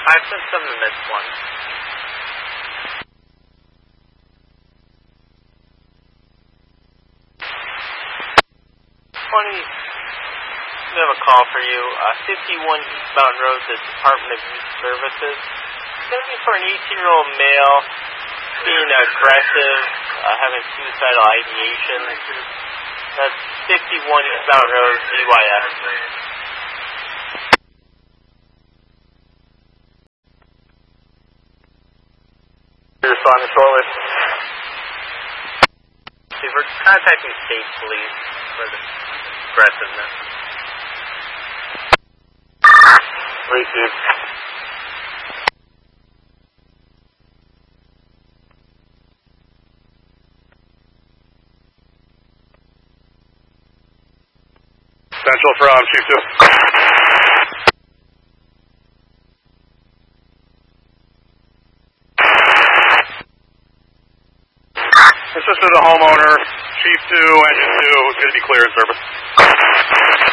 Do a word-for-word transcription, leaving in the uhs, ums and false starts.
five seven seven missed one. twenty, we have a call for you. Uh, fifty-one East Mountain Road, the Department of Youth Services. It's going to be for an eighteen-year-old male being aggressive, uh, having suicidal ideation. That's fifty-one East Mountain Road, D Y S. Respond to shortlist. See, we're contacting state police for the aggressiveness. Receive. Central from Chief two. Assistant to the homeowner, Chief two, Engine two, is going to be clear in service.